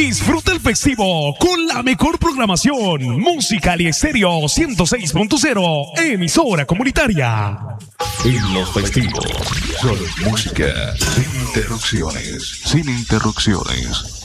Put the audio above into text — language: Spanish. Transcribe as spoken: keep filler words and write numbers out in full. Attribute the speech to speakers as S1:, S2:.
S1: Disfruta el festivo con la mejor programación. Musical y Estéreo ciento seis punto cero, emisora comunitaria.
S2: En los festivos, solo música, sin interrupciones, sin interrupciones.